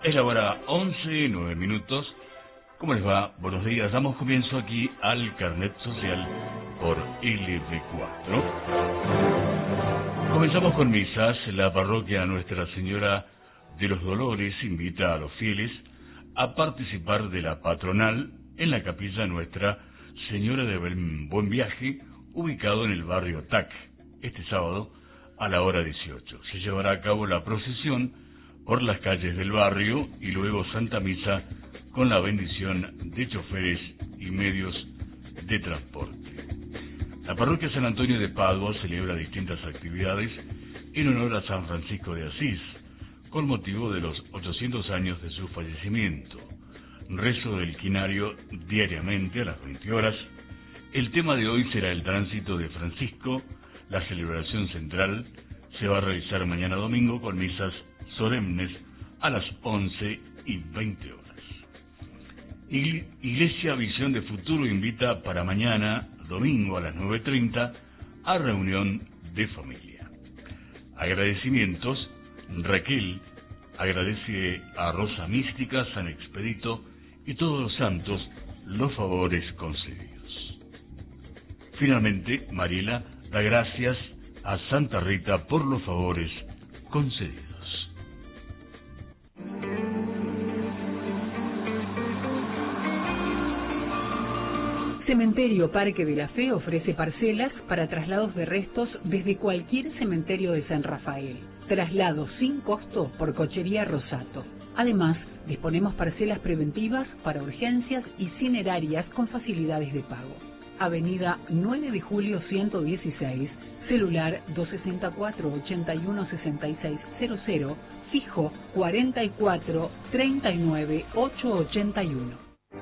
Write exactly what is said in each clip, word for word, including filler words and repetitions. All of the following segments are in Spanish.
Es la hora once, nueve minutos. ¿Cómo les va? Buenos días. Damos comienzo aquí al Carnet Social por L B cuatro. Comenzamos con misas. La parroquia Nuestra Señora de los Dolores invita a los fieles a participar de la patronal en la capilla Nuestra Señora de Buen Viaje, ubicado en el barrio Tac, este sábado a la hora dieciocho. Se llevará a cabo la procesión por las calles del barrio y luego Santa Misa con la bendición de choferes y medios de transporte. La parroquia San Antonio de Padua celebra distintas actividades en honor a San Francisco de Asís, con motivo de los ochocientos años de su fallecimiento. Rezo del quinario diariamente a las veinte horas. El tema de hoy será el tránsito de Francisco. La celebración central se va a realizar mañana domingo con misas solemnes a las once y veinte horas. Iglesia Visión de Futuro invita para mañana, domingo a las nueve y treinta, a reunión de familia. Agradecimientos. Raquel agradece a Rosa Mística, San Expedito y todos los santos los favores concedidos. Finalmente, Mariela da gracias a Santa Rita por los favores concedidos. Cementerio Parque de la Fe ofrece parcelas para traslados de restos desde cualquier cementerio de San Rafael. Traslado sin costo por Cochería Rosato. Además, disponemos parcelas preventivas para urgencias y cinerarias con facilidades de pago. Avenida nueve de julio ciento dieciséis, celular dos seis cuatro, ocho uno seis seis cero cero, fijo cuarenta y cuatro, treinta y nueve, ochocientos ochenta y uno.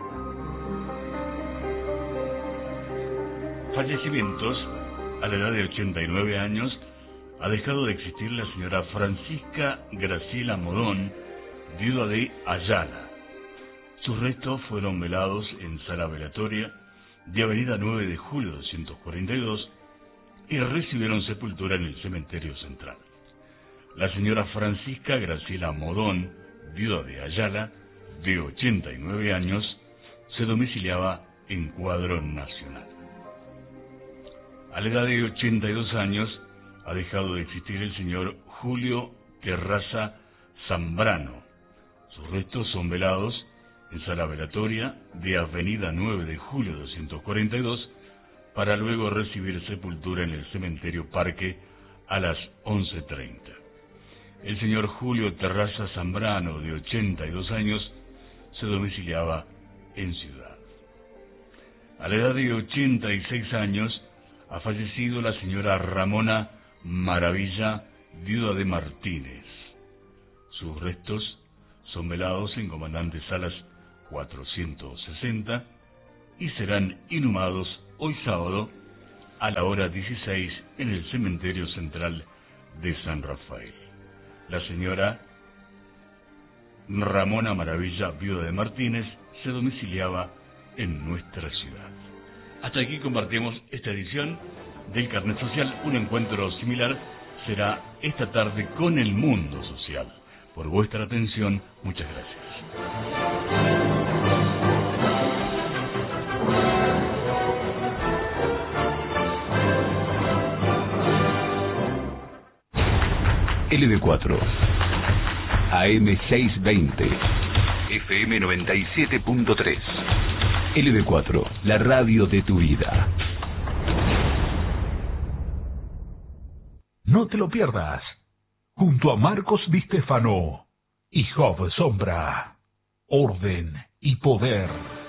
Fallecimientos. A la edad de ochenta y nueve años ha dejado de existir la señora Francisca Graciela Modón, viuda de Ayala. Sus restos fueron velados en sala velatoria de Avenida nueve de julio doscientos cuarenta y dos y recibieron sepultura en el cementerio central. La señora Francisca Graciela Modón, viuda de Ayala, de ochenta y nueve años, se domiciliaba en Cuadro Nacional. A la edad de ochenta y dos años ha dejado de existir el señor Julio Terraza Zambrano. Sus restos son velados en sala velatoria de Avenida nueve de julio doscientos cuarenta y dos para luego recibir sepultura en el cementerio Parque a las once treinta. El señor Julio Terraza Zambrano, de ochenta y dos años, se domiciliaba en Ciudad. A la edad de ochenta y seis años ha fallecido la señora Ramona Maravilla, viuda de Martínez. Sus restos son velados en Comandante Salas cuatrocientos sesenta y serán inhumados hoy sábado a la hora dieciséis en el cementerio central de San Rafael. La señora Ramona Maravilla, viuda de Martínez, se domiciliaba en nuestra ciudad. Hasta aquí compartimos esta edición del Carnet Social. Un encuentro similar será esta tarde con el mundo social. Por vuestra atención, muchas gracias. L B cuatro, A M seiscientos veinte, F M noventa y siete punto tres. L B cuatro, la radio de tu vida. No te lo pierdas. Junto a Marcos Di Stefano y Job Sombra. Orden y poder.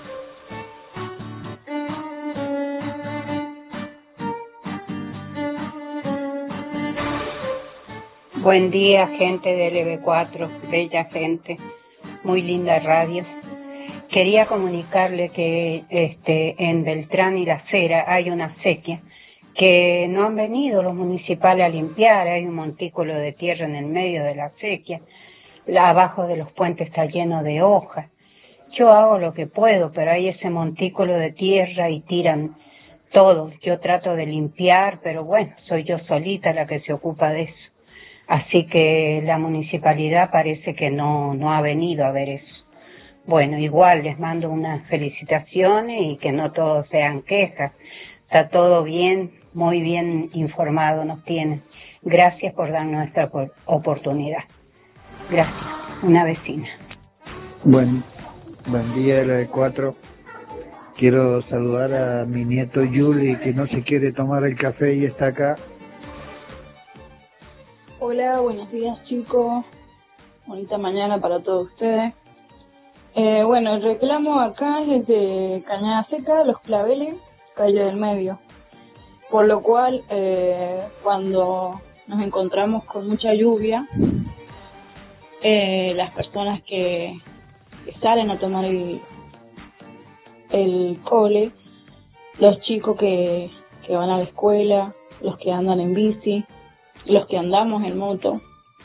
Buen día, gente de L B cuatro, bella gente, muy linda radio. Quería comunicarle que este, en Beltrán y La Cera hay una sequía que no han venido los municipales a limpiar. Hay un montículo de tierra en el medio de la sequía, la, abajo de los puentes está lleno de hojas. Yo hago lo que puedo, pero hay ese montículo de tierra y tiran todo. Yo trato de limpiar, pero bueno, soy yo solita la que se ocupa de eso. Así que la municipalidad parece que no, no ha venido a ver eso. Bueno, igual les mando unas felicitaciones y que no todos sean quejas. Está todo bien, muy bien informado nos tienen. Gracias por darnos esta oportunidad. Gracias. Una vecina. Buen, buen día, L B cuatro. Quiero saludar a mi nieto Yuli, que no se quiere tomar el café y está acá. Hola, buenos días, chicos. Bonita mañana para todos ustedes. Eh, bueno, el reclamo acá es de Cañada Seca, Los Claveles, calle del Medio. Por lo cual, eh, cuando nos encontramos con mucha lluvia, eh, las personas que, que salen a tomar el, el cole, los chicos que, que van a la escuela, los que andan en bici, los que andamos en moto,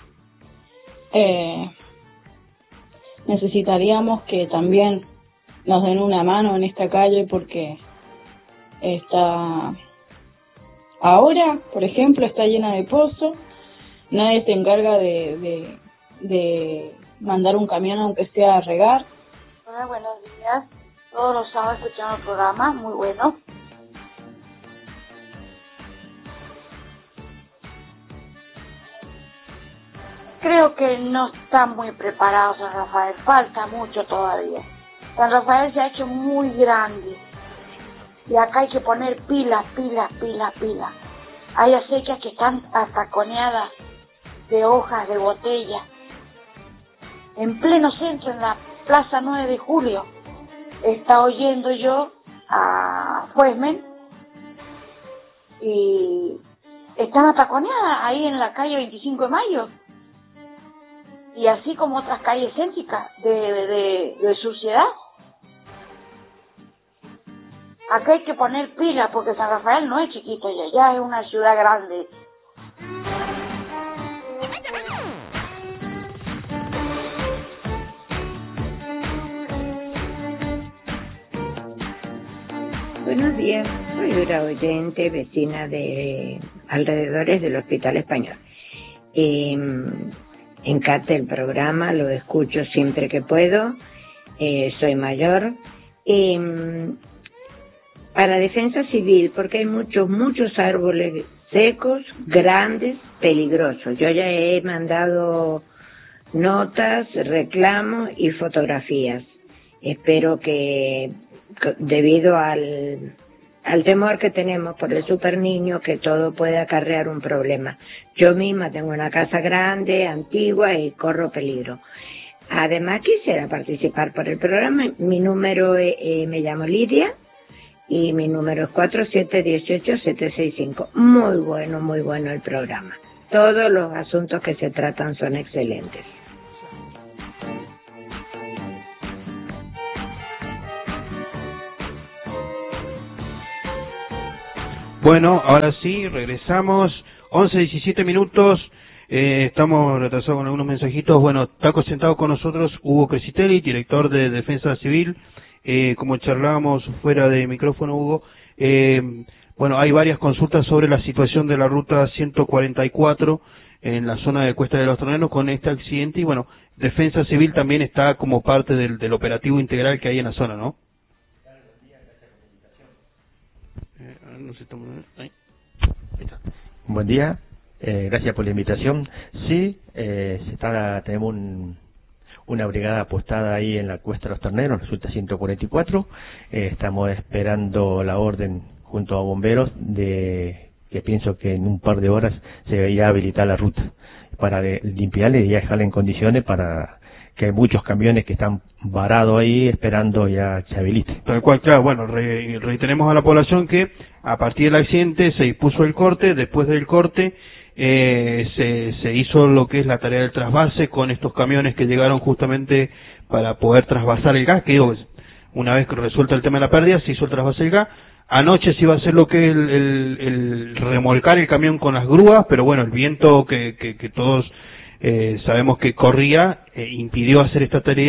eh, necesitaríamos que también nos den una mano en esta calle porque está ahora, por ejemplo, está llena de pozos, nadie se encarga de, de, de mandar un camión aunque sea a regar. Hola, buenos días. Todos los sábados escuchamos el programa, muy bueno. Creo que no están muy preparados San Rafael, falta mucho todavía. San Rafael se ha hecho muy grande y acá hay que poner pilas, pilas, pilas, pilas. Hay aceites que están ataconeadas de hojas, de botellas. En pleno centro, en la Plaza nueve de julio, está oyendo yo a Fuesmen y están ataconeadas ahí en la calle veinticinco de mayo. Y así como otras calles céntricas de, de, de suciedad. Acá hay que poner pilas porque San Rafael no es chiquito ya, ya es una ciudad grande. Buenos días, soy una oyente vecina de alrededores del Hospital Español. Eh, encanta el programa, lo escucho siempre que puedo, eh, soy mayor. Eh, para defensa civil, porque hay muchos, muchos árboles secos, grandes, peligrosos. Yo ya he mandado notas, reclamos y fotografías. Espero que, debido al, al temor que tenemos por el super niño, que todo puede acarrear un problema. Yo misma tengo una casa grande, antigua y corro peligro. Además quisiera participar por el programa. Mi número, eh, me llamo Lidia y mi número es cuatro siete uno ocho siete seis cinco. Muy bueno, muy bueno el programa. Todos los asuntos que se tratan son excelentes. Bueno, ahora sí, regresamos, once diecisiete minutos, eh, estamos retrasados con algunos mensajitos. Bueno, está sentado con nosotros Hugo Crescitelli, director de Defensa Civil. Eh, como charlábamos fuera de micrófono, Hugo, eh, bueno, hay varias consultas sobre la situación de la ruta ciento cuarenta y cuatro en la zona de Cuesta de los Torneros con este accidente, y bueno, Defensa Civil también está como parte del, del operativo integral que hay en la zona, ¿no? No sé, ahí. Ahí está. Buen día, eh, gracias por la invitación. Sí, eh, se está, tenemos un, una brigada apostada ahí en la Cuesta de los Terneros, resulta ciento cuarenta y cuatro. Eh, estamos esperando la orden junto a bomberos de que pienso que en un par de horas se debería habilitar la ruta para de, limpiarla y ya dejarla en condiciones para que hay muchos camiones que están varados ahí esperando ya que se habilite. Tal cual, claro, bueno, re, reiteremos a la población que a partir del accidente se dispuso el corte, después del corte eh, se, se hizo lo que es la tarea del trasvase con estos camiones que llegaron justamente para poder trasvasar el gas, que digo, una vez que resuelta el tema de la pérdida, se hizo el trasvase del gas. Anoche se iba a hacer lo que es el, el, el remolcar el camión con las grúas, pero bueno, el viento que, que, que todos Eh, sabemos que corría, eh, impidió hacer esta tarea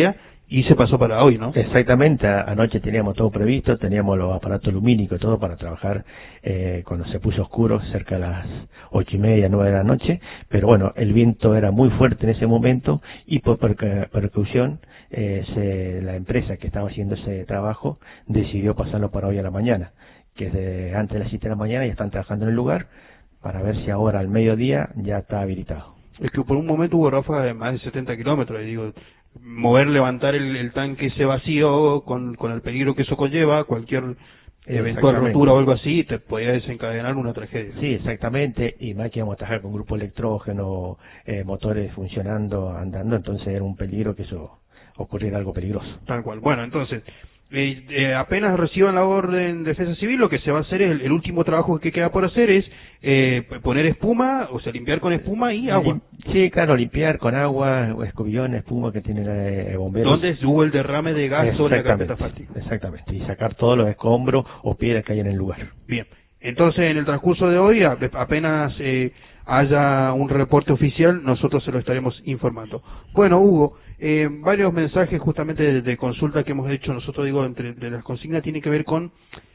y se pasó para hoy, ¿no? Exactamente, anoche teníamos todo previsto, teníamos los aparatos lumínicos y todo para trabajar eh, cuando se puso oscuro, cerca de las ocho y media, nueve de la noche, pero bueno, el viento era muy fuerte en ese momento y por precaución eh, se, la empresa que estaba haciendo ese trabajo decidió pasarlo para hoy a la mañana, que es de antes de las siete de la mañana y están trabajando en el lugar para ver si ahora al mediodía ya está habilitado. Es que por un momento hubo ráfagas de más de setenta kilómetros, y digo, mover, levantar el, el tanque ese vacío con, con el peligro que eso conlleva, cualquier eventual rotura o algo así, te podía desencadenar una tragedia. Sí, exactamente, y más que íbamos a trabajar con grupo electrógeno, eh, motores funcionando, andando, entonces era un peligro que eso ocurriera algo peligroso. Tal cual. Bueno, entonces, eh, eh, apenas reciban la orden de defensa civil, lo que se va a hacer es, el, el último trabajo que queda por hacer es eh, poner espuma, o sea, limpiar con espuma y agua. Sí, claro, limpiar con agua, escobillón, espuma que tiene el bombero. ¿Dónde hubo el derrame de gas sobre la carpeta asfáltica? Exactamente, y sacar todos los escombros o piedras que hay en el lugar. Bien, entonces en el transcurso de hoy, apenas eh, haya un reporte oficial, nosotros se lo estaremos informando. Bueno, Hugo, eh, varios mensajes justamente de, de consulta que hemos hecho nosotros, digo, entre de las consignas, tiene que ver con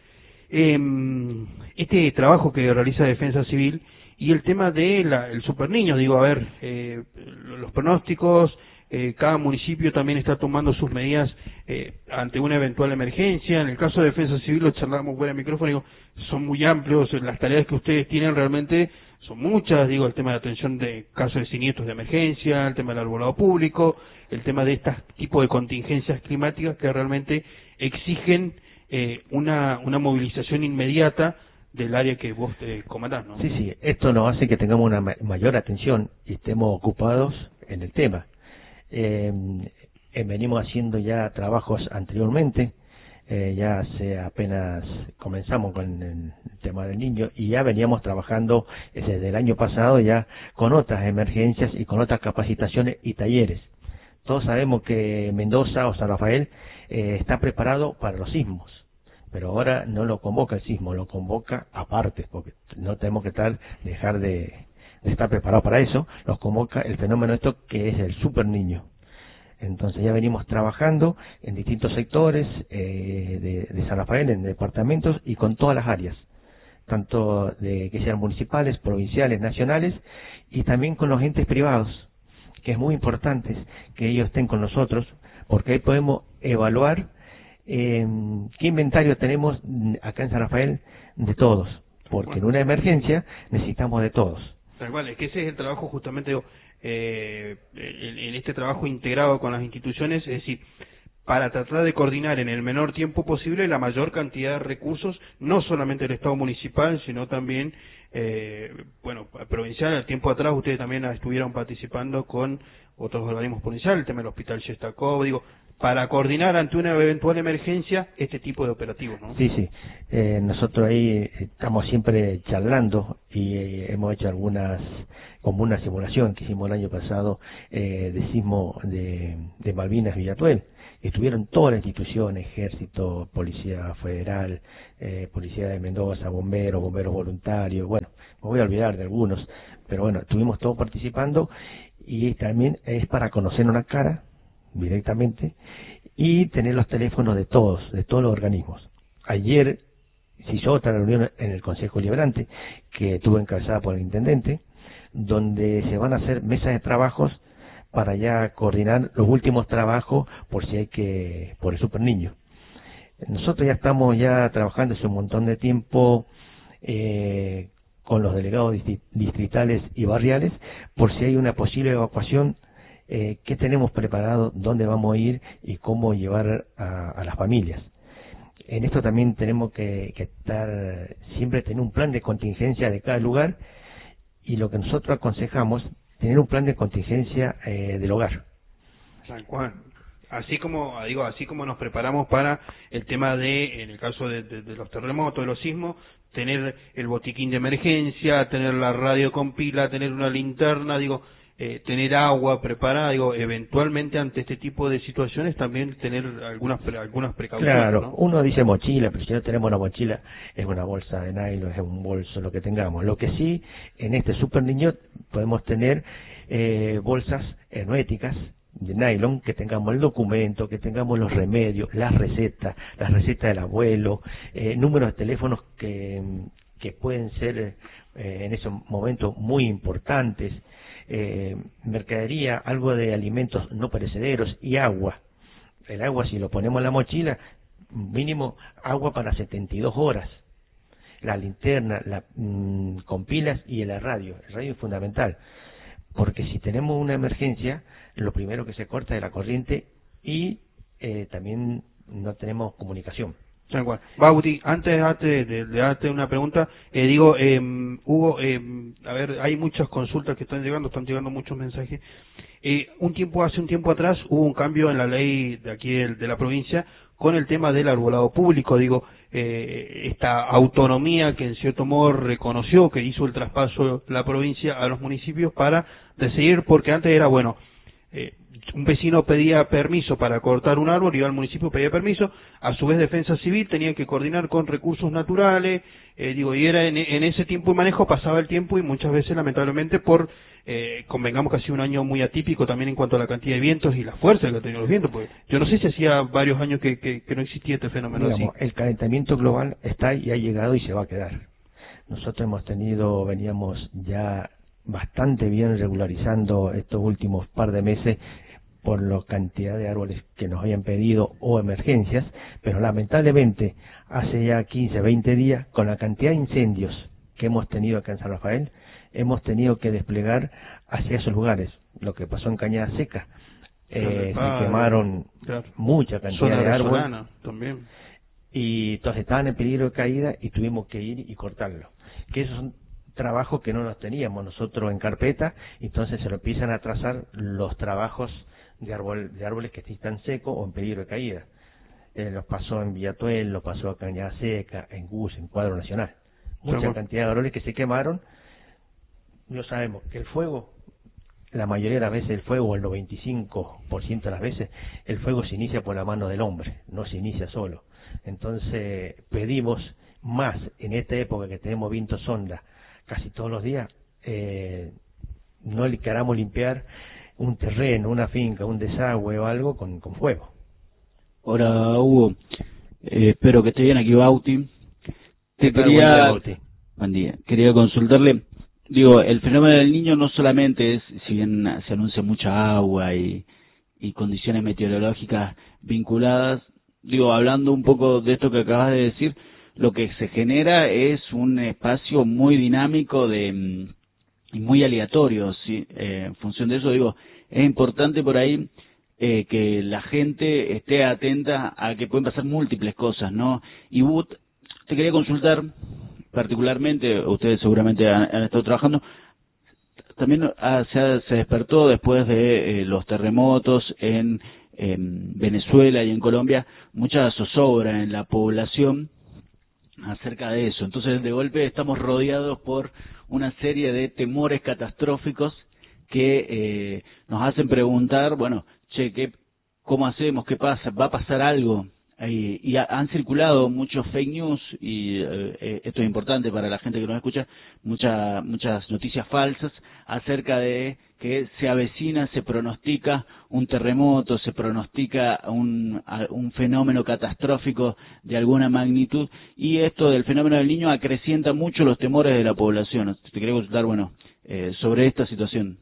eh, este trabajo que realiza Defensa Civil y el tema de la, el super niño. Digo, a ver, eh, los pronósticos, eh, cada municipio también está tomando sus medidas eh, ante una eventual emergencia. En el caso de Defensa Civil, lo charlamos fuera de micrófono, digo, son muy amplios, las tareas que ustedes tienen realmente son muchas, digo, el tema de atención de casos de siniestros de emergencia, el tema del arbolado público, el tema de este tipo de contingencias climáticas que realmente exigen eh, una, una movilización inmediata del área que vos te comandás, ¿no? Sí, sí, esto nos hace que tengamos una ma mayor atención y estemos ocupados en el tema. Eh, eh, venimos haciendo ya trabajos anteriormente, eh, ya hace apenas comenzamos con el tema del niño y ya veníamos trabajando desde el año pasado ya con otras emergencias y con otras capacitaciones y talleres. Todos sabemos que Mendoza o San Rafael eh, está preparado para los sismos, pero ahora no lo convoca el sismo, lo convoca aparte, porque no tenemos que estar, dejar de, de estar preparados para eso, nos convoca el fenómeno esto que es el super niño. Entonces ya venimos trabajando en distintos sectores eh, de, de San Rafael, en departamentos y con todas las áreas, tanto de que sean municipales, provinciales, nacionales, y también con los entes privados, que es muy importante que ellos estén con nosotros, porque ahí podemos evaluar eh, qué inventario tenemos acá en San Rafael de todos, porque bueno, en una emergencia necesitamos de todos. Tal cual, es que ese es el trabajo justamente, digo, eh, en, en este trabajo integrado con las instituciones, es decir, para tratar de coordinar en el menor tiempo posible la mayor cantidad de recursos, no solamente del Estado municipal, sino también, eh, bueno, provincial. Al tiempo atrás ustedes también estuvieron participando con otros organismos provinciales, el tema del Hospital Shestakov, digo, para coordinar ante una eventual emergencia este tipo de operativos, ¿no? Sí, sí. Eh, nosotros ahí estamos siempre charlando y eh, hemos hecho algunas, como una simulación que hicimos el año pasado eh, de sismo de, de Malvinas, Villatuel. Estuvieron todas las instituciones, Ejército, Policía Federal, eh, Policía de Mendoza, Bomberos, Bomberos Voluntarios, bueno, me voy a olvidar de algunos, pero bueno, estuvimos todos participando y también es para conocer una cara directamente y tener los teléfonos de todos, de todos los organismos. Ayer se hizo otra reunión en el Consejo Liberante, que estuvo encabezada por el Intendente, donde se van a hacer mesas de trabajos para ya coordinar los últimos trabajos por si hay que, por el super niño. Nosotros ya estamos ya trabajando hace un montón de tiempo eh, con los delegados distritales y barriales por si hay una posible evacuación, eh, qué tenemos preparado, dónde vamos a ir y cómo llevar a, a las familias. En esto también tenemos que, que estar, siempre tener un plan de contingencia de cada lugar y lo que nosotros aconsejamos, tener un plan de contingencia eh, del hogar. San Juan, así como digo, así como nos preparamos para el tema de, en el caso de, de, de los terremotos, de los sismos, tener el botiquín de emergencia, tener la radio con pila, tener una linterna, digo, eh, tener agua preparada, digo, eventualmente ante este tipo de situaciones también tener algunas pre, algunas precauciones. Claro, ¿no? Uno dice mochila, pero si no tenemos una mochila, es una bolsa de nylon, es un bolso, lo que tengamos. Lo que sí, en este super niño podemos tener eh, bolsas herméticas, de nylon, que tengamos el documento, que tengamos los remedios, las recetas, las recetas del abuelo, eh, números de teléfonos que, que pueden ser eh, en esos momentos muy importantes, eh, mercadería, algo de alimentos no perecederos y agua. El agua, si lo ponemos en la mochila, mínimo agua para setenta y dos horas. La linterna, la, mmm, con pilas y la radio. El radio es fundamental, porque si tenemos una emergencia, lo primero que se corta es la corriente y eh, también no tenemos comunicación. Tal cual. Bauti, antes, antes de, de darte una pregunta, eh, digo, eh, Hugo, eh, a ver, hay muchas consultas que están llegando, están llegando muchos mensajes. Eh, un tiempo, hace un tiempo atrás hubo un cambio en la ley de aquí de, de la provincia con el tema del arbolado público, digo, eh, esta autonomía que en cierto modo reconoció, que hizo el traspaso la provincia a los municipios para decidir, porque antes era, bueno, eh, un vecino pedía permiso para cortar un árbol, iba al municipio, pedía permiso, a su vez Defensa Civil tenía que coordinar con recursos naturales, eh, digo, y era en, en ese tiempo de manejo, pasaba el tiempo y muchas veces lamentablemente por, eh, convengamos que ha sido un año muy atípico también en cuanto a la cantidad de vientos y la fuerza que ha tenido los vientos, porque yo no sé si hacía varios años que, que, que no existía este fenómeno. Digamos, así. El calentamiento global está y ha llegado y se va a quedar. Nosotros hemos tenido, veníamos ya bastante bien regularizando estos últimos par de meses por la cantidad de árboles que nos habían pedido o emergencias, pero lamentablemente hace ya quince, veinte días, con la cantidad de incendios que hemos tenido acá en San Rafael, hemos tenido que desplegar hacia esos lugares. Lo que pasó en Cañada Seca, eh, ah, se quemaron claro. mucha cantidad Zona de árboles también. Y entonces estaban en peligro de caída y tuvimos que ir y cortarlo. Que esos son trabajos que no los teníamos nosotros en carpeta, entonces se lo empiezan a trazar los trabajos de, árbol, de árboles que están secos o en peligro de caída. Eh, los pasó en Villatuel, lo pasó a Cañada Seca, en Gus, en Cuadro Nacional. Mucha Somos... cantidad de árboles que se quemaron. No sabemos que el fuego, la mayoría de las veces el fuego, el noventa y cinco por ciento de las veces, el fuego se inicia por la mano del hombre, no se inicia solo. Entonces pedimos más en esta época que tenemos viento sonda casi todos los días, eh, no le queramos limpiar un terreno, una finca, un desagüe o algo con, con fuego. Hola Hugo, eh, espero que esté bien aquí Bauti. Te Claro, quería, buen día, Bauti. Buen día. Quería consultarle, digo, el fenómeno del Niño no solamente es, si bien se anuncia mucha agua y, y condiciones meteorológicas vinculadas, digo, hablando un poco de esto que acabas de decir, lo que se genera es un espacio muy dinámico de y muy aleatorio, ¿sí? Eh, en función de eso, digo, es importante por ahí eh, que la gente esté atenta a que pueden pasar múltiples cosas, ¿no? Y Wood, te quería consultar, particularmente, ustedes seguramente han, han estado trabajando, también ah, se, ha, se despertó después de eh, los terremotos en, en Venezuela y en Colombia, mucha zozobra en la población acerca de eso. Entonces, de golpe estamos rodeados por una serie de temores catastróficos que eh, nos hacen preguntar, bueno, che, ¿qué, ¿cómo hacemos? ¿Qué pasa? ¿Va a pasar algo? Y, y ha, han circulado muchos fake news, y eh, esto es importante para la gente que nos escucha, mucha, muchas noticias falsas acerca de que se avecina, se pronostica un terremoto, se pronostica un, un fenómeno catastrófico de alguna magnitud, y esto del fenómeno del Niño acrecienta mucho los temores de la población. Te quería consultar, bueno, eh, sobre esta situación.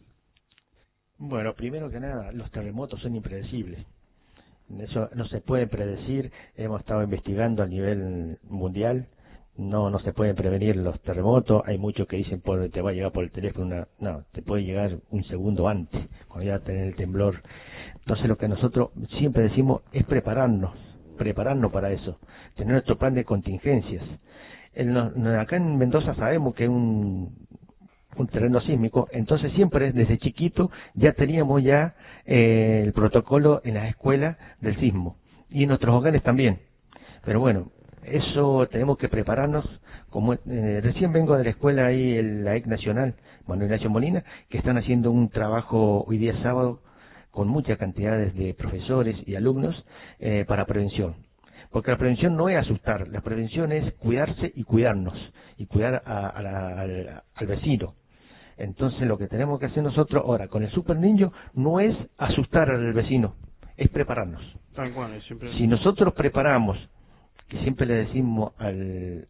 Bueno, primero que nada, los terremotos son impredecibles. Eso no se puede predecir. Hemos estado investigando a nivel mundial. No, no se pueden prevenir los terremotos. Hay muchos que dicen por te va a llegar por el teléfono. Una, no, te puede llegar un segundo antes, cuando ya tenés el temblor. Entonces lo que nosotros siempre decimos es prepararnos, prepararnos para eso, tener nuestro plan de contingencias. En, acá en Mendoza sabemos que es un, un terreno sísmico, entonces siempre desde chiquito ya teníamos ya eh, el protocolo en las escuelas del sismo y en nuestros hogares también. Pero bueno, eso tenemos que prepararnos. Como eh, recién vengo de la escuela ahí, el, la E C Nacional, Manuel Ignacio Molina, que están haciendo un trabajo hoy día sábado con muchas cantidades de profesores y alumnos eh, para prevención. Porque la prevención no es asustar, la prevención es cuidarse y cuidarnos, y cuidar a, a la, al, al vecino. Entonces lo que tenemos que hacer nosotros ahora con el Super Niño no es asustar al vecino, es prepararnos. Tal cual, siempre... Si nosotros preparamos, que siempre le decimos al,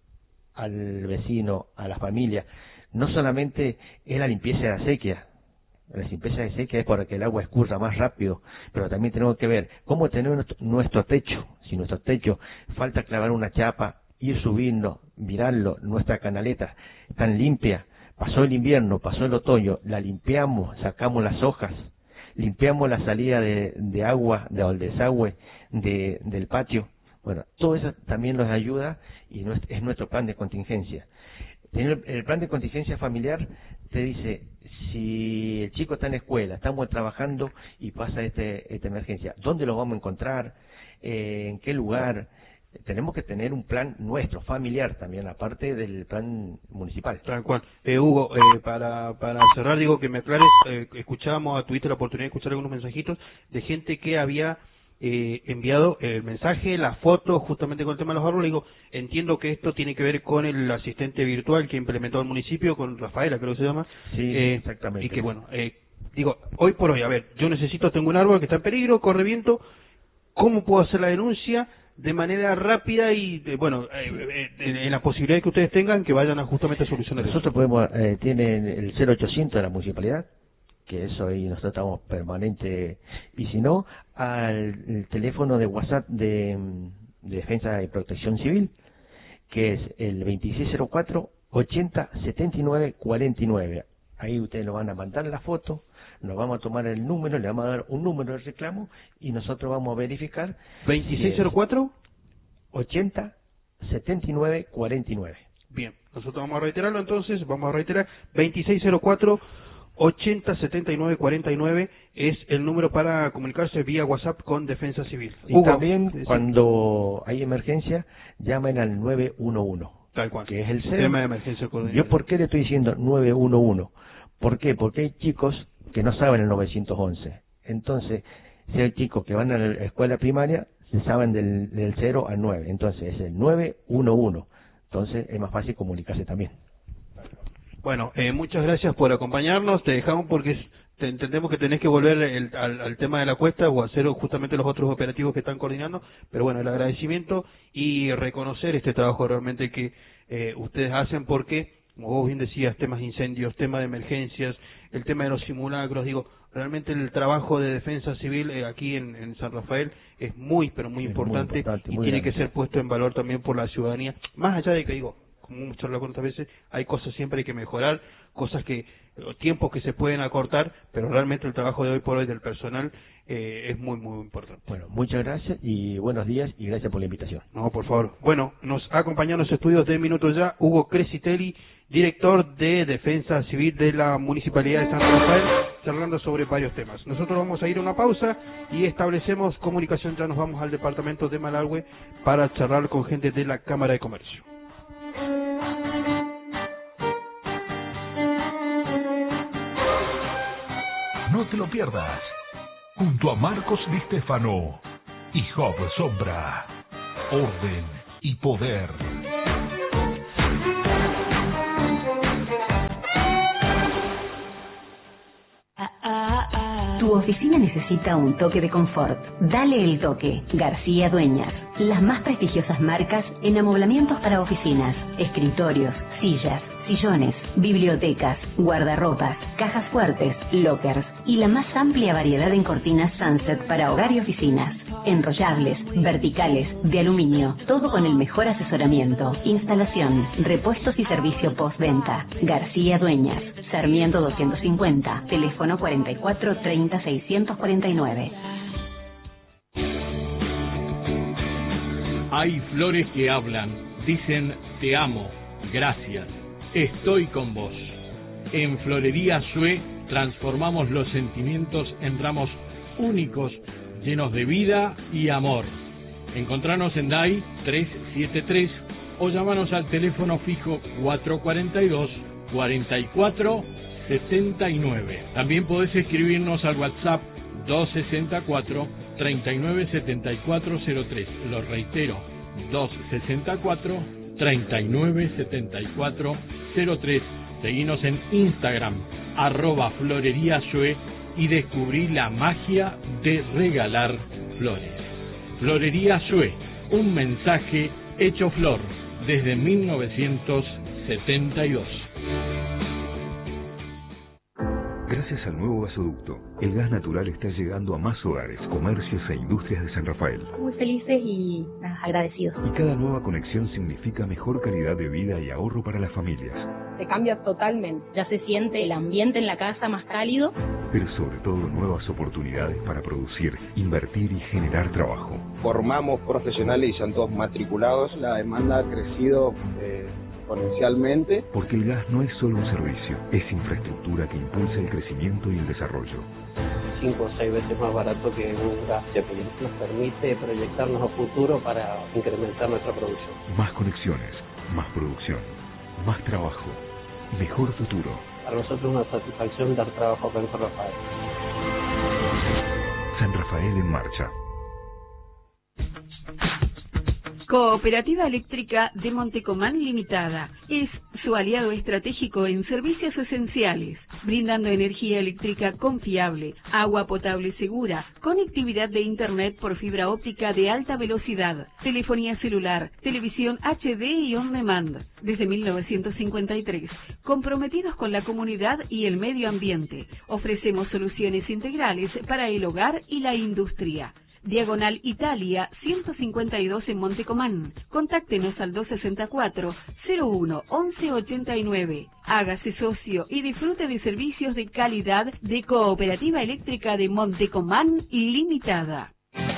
al vecino, a la familia, no solamente es la limpieza de la sequía, la limpieza de sequía es para que el agua escurra más rápido, pero también tenemos que ver cómo tener nuestro, nuestro techo. Si nuestro techo falta clavar una chapa, ir subiendo, mirarlo, nuestra canaleta tan limpia, pasó el invierno, pasó el otoño, la limpiamos, sacamos las hojas, limpiamos la salida de, de agua, de, del desagüe de, del patio. Bueno, todo eso también nos ayuda y no es, es nuestro plan de contingencia. El, el plan de contingencia familiar te dice, si el chico está en la escuela, estamos trabajando y pasa este, esta emergencia, ¿dónde lo vamos a encontrar? Eh, ¿En qué lugar? Tenemos que tener un plan nuestro, familiar también, aparte del plan municipal. Tal cual. Eh, Hugo, eh, para, para cerrar, digo que me aclares, eh, escuchábamos, tuviste la oportunidad de escuchar algunos mensajitos de gente que había eh, enviado el mensaje, la foto, justamente con el tema de los árboles. Digo, entiendo que esto tiene que ver con el asistente virtual que implementó el municipio, con Rafaela, creo que se llama. Sí, eh, exactamente. Y que bueno, eh, digo, hoy por hoy, a ver, yo necesito, tengo un árbol que está en peligro, corre viento, ¿cómo puedo hacer la denuncia de manera rápida y, de, bueno, eh, eh, en la posibilidad que ustedes tengan que vayan a justamente a solucionar eso? Nosotros podemos, eh, tienen el cero ochocientos de la municipalidad, que eso ahí nosotros estamos permanente, y si no, al el teléfono de WhatsApp de, de Defensa y Protección Civil, que es el veintiséis cero cuatro, ochenta, setenta y nueve, cuarenta y nueve. Ahí ustedes nos van a mandar la foto, nos vamos a tomar el número, le vamos a dar un número de reclamo y nosotros vamos a verificar. ¿veintiséis cero cuatro? ochenta, setenta y nueve, cuarenta y nueve. Bien, nosotros vamos a reiterarlo entonces, vamos a reiterar, veintiséis cero cuatro, ochenta, setenta y nueve, cuarenta y nueve es el número para comunicarse vía WhatsApp con Defensa Civil. Y Hugo, también sí, cuando hay emergencia, llamen al nueve uno uno. Tal cual. Que es el cero. Tema de emergencia. ¿Yo por qué le estoy diciendo nueve uno uno? ¿Por qué? Porque hay chicos que no saben el novecientos once. Entonces, si hay chicos que van a la escuela primaria, se saben del, del cero al nueve. Entonces, es el nueve uno uno. Entonces, es más fácil comunicarse también. Bueno, eh, muchas gracias por acompañarnos. Te dejamos porque te entendemos que tenés que volver el, al, al tema de la cuesta o hacer justamente los otros operativos que están coordinando. Pero bueno, el agradecimiento y reconocer este trabajo realmente que eh, ustedes hacen porque, como vos bien decías, temas de incendios, temas de emergencias, el tema de los simulacros, digo, realmente el trabajo de defensa civil eh, aquí en, en San Rafael es muy, pero muy, importante, muy importante, y muy tiene grande. Que ser puesto en valor también por la ciudadanía, más allá de que, digo, como hemos charlado otras veces, hay cosas siempre hay que mejorar, cosas que, tiempos que se pueden acortar, pero realmente el trabajo de hoy por hoy del personal eh, es muy, muy importante. Bueno, muchas gracias y buenos días y gracias por la invitación. No, por favor. Bueno, nos ha acompañado en los estudios de Minutos Ya, Hugo Crescitelli, director de Defensa Civil de la Municipalidad de San Rafael, charlando sobre varios temas. Nosotros vamos a ir a una pausa y establecemos comunicación, ya nos vamos al departamento de Malargüe para charlar con gente de la Cámara de Comercio. No te lo pierdas, junto a Marcos Di Stefano y Job Sombra, orden y poder. Tu oficina necesita un toque de confort. Dale el toque. García Dueñas. Las más prestigiosas marcas en amoblamientos para oficinas, escritorios, sillas, sillones, bibliotecas, guardarropas, cajas fuertes, lockers y la más amplia variedad en cortinas Sunset para hogar y oficinas. Enrollables, verticales, de aluminio, todo con el mejor asesoramiento, instalación, repuestos y servicio postventa. García Dueñas, Sarmiento doscientos cincuenta, teléfono cuarenta y cuatro treinta seiscientos cuarenta y nueve. Hay flores que hablan, dicen te amo, gracias, estoy con vos. En Florería Sue transformamos los sentimientos en ramos únicos, llenos de vida y amor. Encontranos en D A I trescientos setenta y tres o llamanos al teléfono fijo cuatrocientos cuarenta y dos, cuarenta y cuatro setenta y nueve. También podés escribirnos al WhatsApp doscientos sesenta y cuatro, treinta y nueve setenta y cuatro cero tres. Lo reitero, doscientos sesenta y cuatro, treinta y nueve setenta y cuatro cero tres. Seguinos en Instagram, arroba Florería Shue, y descubrí la magia de regalar flores. Florería Shue, un mensaje hecho flor desde mil novecientos setenta y dos. Gracias al nuevo gasoducto, el gas natural está llegando a más hogares, comercios e industrias de San Rafael. Muy felices y nada, agradecidos. Y cada nueva conexión significa mejor calidad de vida y ahorro para las familias. Se cambia totalmente. Ya se siente el ambiente en la casa más cálido. Pero sobre todo nuevas oportunidades para producir, invertir y generar trabajo. Formamos profesionales y están todos matriculados. La demanda ha crecido eh, exponencialmente. Porque el gas no es solo un servicio, es infraestructura que impulsa el crecimiento y el desarrollo. Cinco o seis veces más barato que un gas de película. Nos permite proyectarnos a futuro para incrementar nuestra producción. Más conexiones, más producción, más trabajo, mejor futuro. Para nosotros es una satisfacción dar trabajo acá en San Rafael. San Rafael en marcha. Cooperativa Eléctrica de Montecomán Limitada es su aliado estratégico en servicios esenciales, brindando energía eléctrica confiable, agua potable segura, conectividad de Internet por fibra óptica de alta velocidad, telefonía celular, televisión H D y on demand. Desde mil novecientos cincuenta y tres, comprometidos con la comunidad y el medio ambiente, ofrecemos soluciones integrales para el hogar y la industria. Diagonal Italia, ciento cincuenta y dos en Montecomán. Contáctenos al dos sesenta y cuatro, cero uno, once ochenta y nueve. Hágase socio y disfrute de servicios de calidad de Cooperativa Eléctrica de Montecomán Limitada.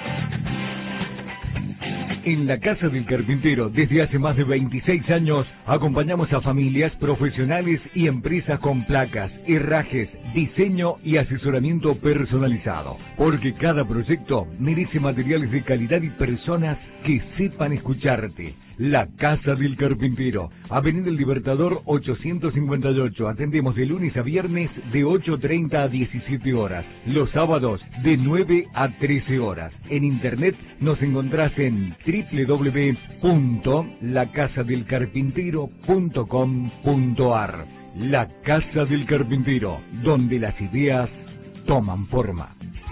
En la Casa del Carpintero, desde hace más de veintiséis años, acompañamos a familias, profesionales y empresas con placas, herrajes, diseño y asesoramiento personalizado. Porque cada proyecto merece materiales de calidad y personas que sepan escucharte. La Casa del Carpintero, Avenida El Libertador ochocientos cincuenta y ocho. Atendemos de lunes a viernes de ocho treinta a diecisiete horas. Los sábados de nueve a trece horas. En internet nos encontrás en doble u doble u doble u punto la casa del carpintero punto com punto a r. La Casa del Carpintero, donde las ideas toman forma.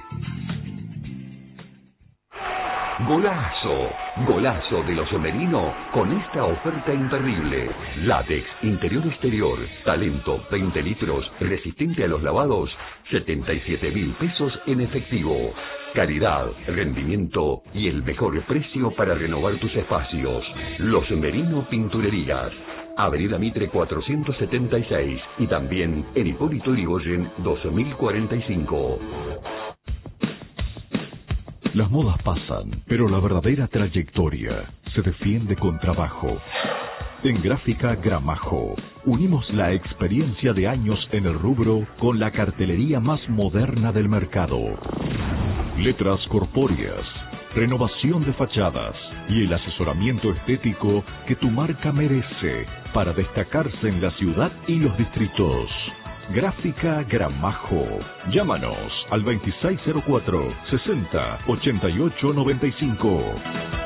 Golazo, golazo de los Somerino con esta oferta imperdible. Látex, interior exterior, talento, veinte litros, resistente a los lavados, setenta y siete mil pesos en efectivo. Calidad, rendimiento y el mejor precio para renovar tus espacios. Los Somerino Pinturerías. Avenida Mitre cuatrocientos setenta y seis y también en Hipólito Yrigoyen dos mil cuarenta y cinco. Las modas pasan, pero la verdadera trayectoria se defiende con trabajo. En Gráfica Gramajo, unimos la experiencia de años en el rubro con la cartelería más moderna del mercado. Letras corpóreas, renovación de fachadas y el asesoramiento estético que tu marca merece para destacarse en la ciudad y los distritos. Gráfica Gramajo. Llámanos al veintiséis cero cuatro, sesenta, ochenta y ocho noventa y cinco.